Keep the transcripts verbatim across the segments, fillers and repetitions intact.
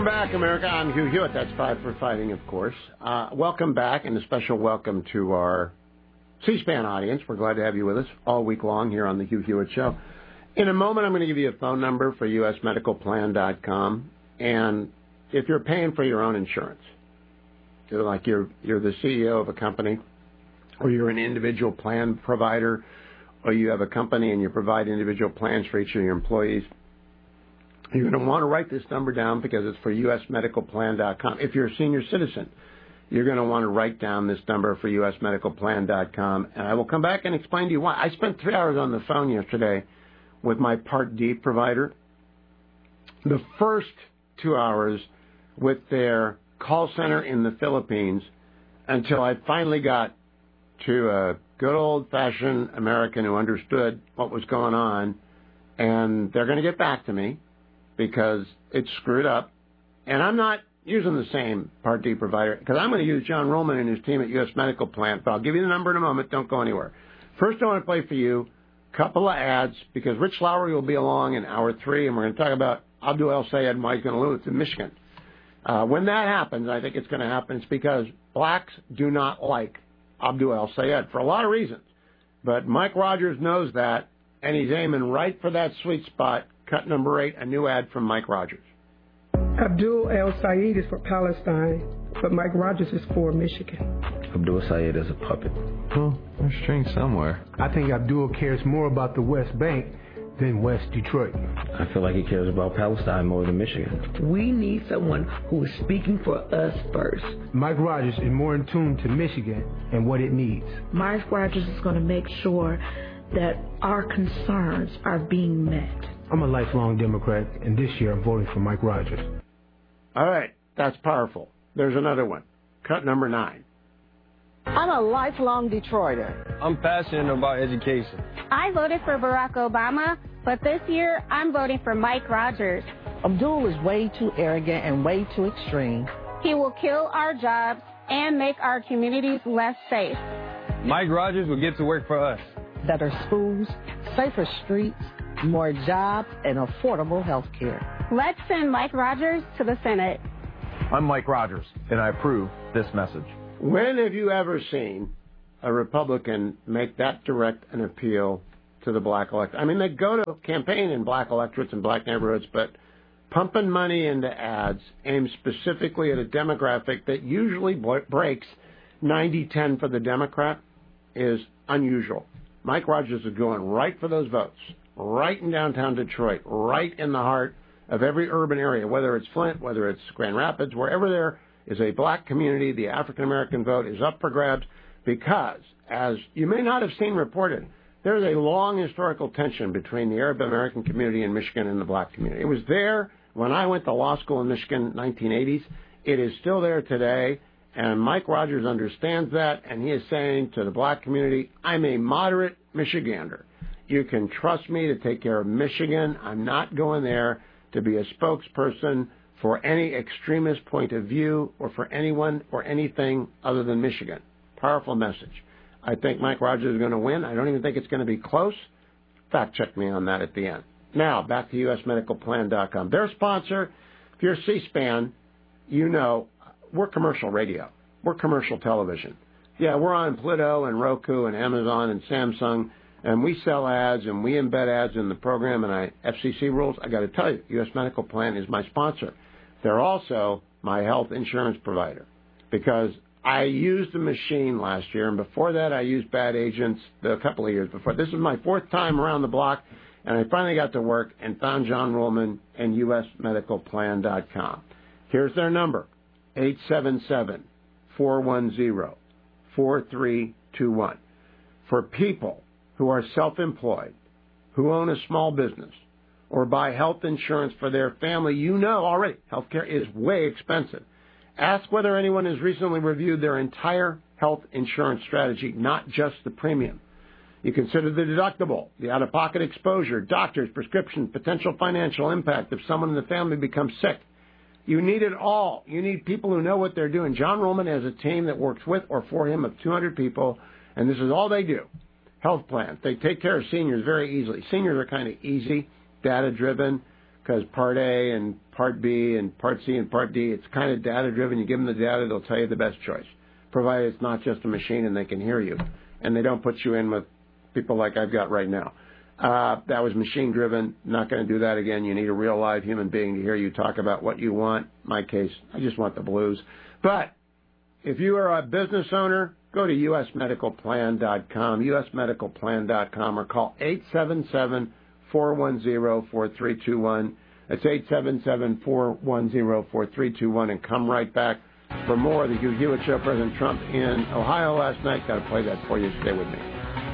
Welcome back, America. I'm Hugh Hewitt. That's Five for Fighting, of course. Uh, welcome back, and a special welcome to our C-SPAN audience. We're glad to have you with us all week long here on the Hugh Hewitt Show. In a moment, I'm going to give you a phone number for U S medical plan dot com, and if you're paying for your own insurance, like you're you're the C E O of a company, or you're an individual plan provider, or you have a company and you provide individual plans for each of your employees, you're going to want to write this number down because it's for U S medical plan dot com. If you're a senior citizen, you're going to want to write down this number for U S medical plan dot com, and I will come back and explain to you why. I spent three hours on the phone yesterday with my Part D provider. The first two hours with their call center in the Philippines until I finally got to a good old-fashioned American who understood what was going on, and they're going to get back to me because it's screwed up. And I'm not using the same Part D provider because I'm going to use John Rollman and his team at U S Medical Plan. But I'll give you the number in a moment. Don't go anywhere. First, I want to play for you a couple of ads because Rich Lowry will be along in hour three, and we're going to talk about Abdul El Sayed and why he's going to lose to Michigan. Uh, when that happens, I think it's going to happen. It's because blacks do not like Abdul El Sayed for a lot of reasons. But Mike Rogers knows that, and he's aiming right for that sweet spot. Cut number eight, a new ad from Mike Rogers. Abdul El Sayed is for Palestine, but Mike Rogers is for Michigan. Abdul Sayed is a puppet. Well, there's strings somewhere. I think Abdul cares more about the West Bank than West Detroit. I feel like he cares about Palestine more than Michigan. We need someone who is speaking for us first. Mike Rogers is more in tune to Michigan and what it needs. Mike Rogers is going to make sure that our concerns are being met. I'm a lifelong Democrat, and this year I'm voting for Mike Rogers. All right, that's powerful. There's another one. Cut number nine. I'm a lifelong Detroiter. I'm passionate about education. I voted for Barack Obama, but this year I'm voting for Mike Rogers. Abdul is way too arrogant and way too extreme. He will kill our jobs and make our communities less safe. Mike Rogers will get to work for us. Better schools, safer streets, more jobs, and affordable health care. Let's send Mike Rogers to the Senate. I'm Mike Rogers, and I approve this message. When have you ever seen a Republican make that direct an appeal to the black electorate? I mean, they go to campaign in black electorates and black neighborhoods, but pumping money into ads aimed specifically at a demographic that usually breaks ninety ten for the Democrat is unusual. Mike Rogers is going right for those votes, right in downtown Detroit, right in the heart of every urban area, whether it's Flint, whether it's Grand Rapids, wherever there is a black community, the African-American vote is up for grabs because, as you may not have seen reported, there's a long historical tension between the Arab American community in Michigan and the black community. It was there when I went to law school in Michigan in the nineteen eighties. It is still there today, and Mike Rogers understands that, and he is saying to the black community, I'm a moderate Michigander. You can trust me to take care of Michigan. I'm not going there to be a spokesperson for any extremist point of view or for anyone or anything other than Michigan. Powerful message. I think Mike Rogers is going to win. I don't even think it's going to be close. Fact check me on that at the end. Now, back to U S medical plan dot com. Their sponsor, if you're C-SPAN, you know we're commercial radio. We're commercial television. Yeah, we're on Pluto and Roku and Amazon and Samsung, and we sell ads and we embed ads in the program, and I F C C rules. I got to tell you, U S Medical Plan is my sponsor. They're also my health insurance provider because I used the machine last year, and before that I used bad agents a couple of years before. This is my fourth time around the block, and I finally got to work and found John Rollman and U S medical plan dot com. Here's their number, eight seven seven, four one zero, four three two one. For people who are self-employed, who own a small business, or buy health insurance for their family, you know already healthcare is way expensive. Ask whether anyone has recently reviewed their entire health insurance strategy, not just the premium. You consider the deductible, the out-of-pocket exposure, doctors, prescription, potential financial impact if someone in the family becomes sick. You need it all. You need people who know what they're doing. John Rollman has a team that works with or for him of two hundred people, and this is all they do. Health plans. They take care of seniors very easily. Seniors are kind of easy, data-driven. because Part A and Part B and Part C and Part D, it's kind of data-driven. You give them the data, they'll tell you the best choice, provided it's not just a machine and they can hear you. And they don't put you in with people like I've got right now. Uh, that was machine-driven. Not going to do that again. You need a real live human being to hear you talk about what you want. In my case, I just want the blues. But if you are a business owner, go to U S medical plan dot com, U S medical plan dot com, or call eight seven seven, four one zero, four three two one. That's eight seven seven, four one zero, four three two one, and come right back for more of the Hugh Hewitt Show. President Trump in Ohio last night. Got to play that for you. Stay with me.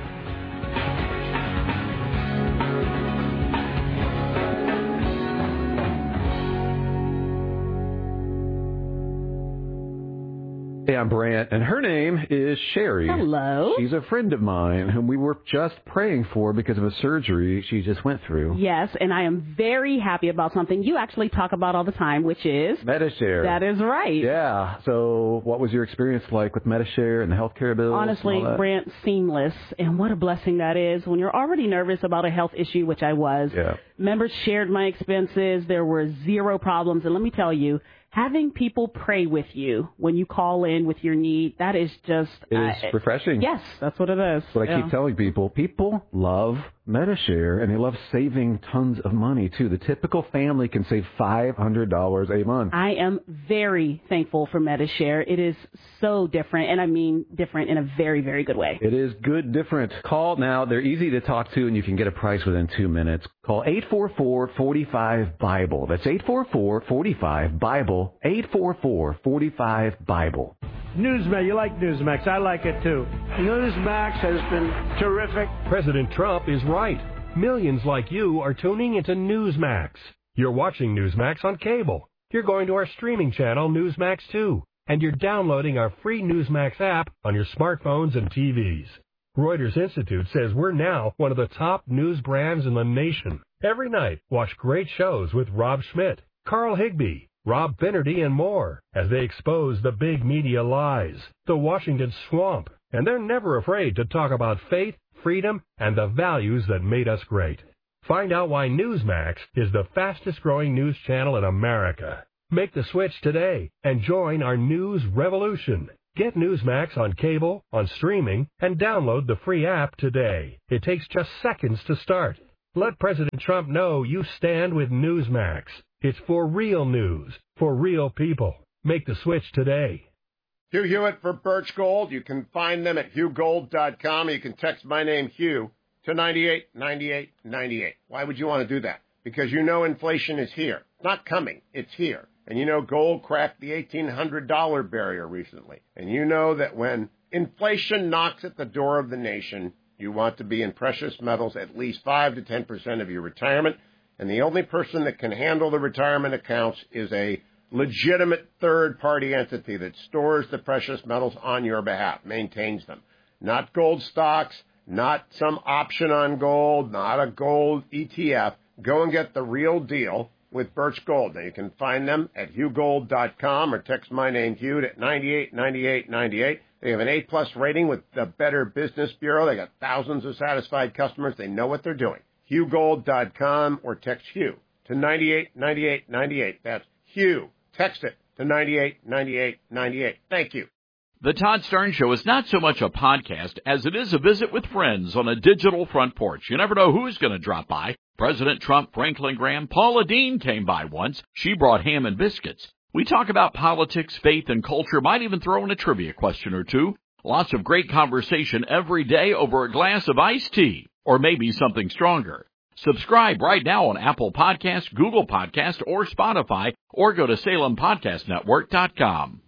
Hey, I'm Brant, and her name is Sherry. Hello. She's a friend of mine whom we were just praying for because of a surgery she just went through. Yes, and I am very happy about something you actually talk about all the time, which is... Medi-Share. That is right. Yeah. So what was your experience like with Medi-Share and the healthcare bills? Honestly, Brant, seamless. And what a blessing that is when you're already nervous about a health issue, which I was. Yeah. Members shared my expenses. There were zero problems. And let me tell you, having people pray with you when you call in with your need, that is just... It is uh, refreshing. Yes, that's what it is. That's what yeah. I keep telling people. People love Medi-Share, and they love saving tons of money, too. The typical family can save five hundred dollars a month. I am very thankful for Medi-Share. It is so different, and I mean different in a very, very good way. It is good different. Call now. They're easy to talk to, and you can get a price within two minutes. Call eight four four, four five, BIBLE. That's eight four four, four five, BIBLE. eight four four, four five, BIBLE. Newsmax, you like Newsmax. I like it, too. Newsmax has been terrific. President Trump is right. Millions like you are tuning into Newsmax. You're watching Newsmax on cable. You're going to our streaming channel, Newsmax two. And you're downloading our free Newsmax app on your smartphones and T Vs. Reuters Institute says we're now one of the top news brands in the nation. Every night, watch great shows with Rob Schmidt, Carl Higbee, Rob Finnerty, and more as they expose the big media lies, the Washington swamp, and they're never afraid to talk about faith, freedom, and the values that made us great. Find out why Newsmax is the fastest-growing news channel in America. Make the switch today and join our news revolution. Get Newsmax on cable, on streaming, and download the free app today. It takes just seconds to start. Let President Trump know you stand with Newsmax. It's for real news, for real people. Make the switch today. Hugh Hewitt for Birch Gold. You can find them at hugh gold dot com. You can text my name, Hugh, to nine eight nine eight nine eight. Why would you want to do that? Because you know inflation is here. It's not coming. It's here. And you know gold cracked the eighteen hundred dollars barrier recently. And you know that when inflation knocks at the door of the nation, you want to be in precious metals at least five to ten percent of your retirement. And the only person that can handle the retirement accounts is a legitimate third-party entity that stores the precious metals on your behalf, maintains them. Not gold stocks, not some option on gold, not a gold E T F. Go and get the real deal with Birch Gold. Now, you can find them at hugh gold dot com or text my name, Hugh, at nine eight nine eight nine eight. They have an A-plus rating with the Better Business Bureau. They got thousands of satisfied customers. They know what they're doing. hugh gold dot com or text Hugh to nine eight nine eight nine eight. That's Hugh. Text it to nine eight nine eight nine eight. Thank you. The Todd Stern Show is not so much a podcast as it is a visit with friends on a digital front porch. You never know who's going to drop by. President Trump, Franklin Graham, Paula Deen came by once. She brought ham and biscuits. We talk about politics, faith, and culture. Might even throw in a trivia question or two. Lots of great conversation every day over a glass of iced tea, or maybe something stronger. Subscribe right now on Apple Podcasts, Google Podcasts, or Spotify, or go to salem podcast network dot com.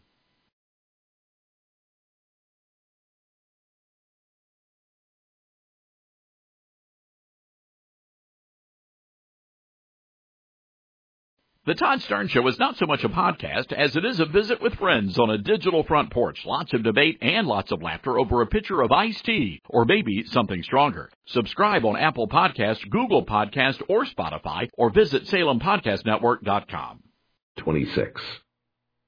The Todd Stern Show is not so much a podcast as it is a visit with friends on a digital front porch. Lots of debate and lots of laughter over a pitcher of iced tea, or maybe something stronger. Subscribe on Apple Podcasts, Google Podcasts, or Spotify, or visit salem podcast network dot com. twenty-six.